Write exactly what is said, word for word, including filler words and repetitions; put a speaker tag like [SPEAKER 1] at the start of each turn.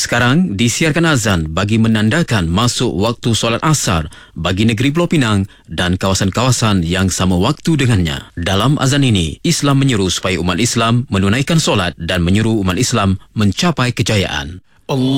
[SPEAKER 1] Sekarang disiarkan azan bagi menandakan masuk waktu solat asar bagi negeri Pulau Pinang dan kawasan-kawasan yang sama waktu dengannya. Dalam azan ini, Islam menyeru supaya umat Islam menunaikan solat dan menyeru umat Islam mencapai kejayaan.
[SPEAKER 2] Allah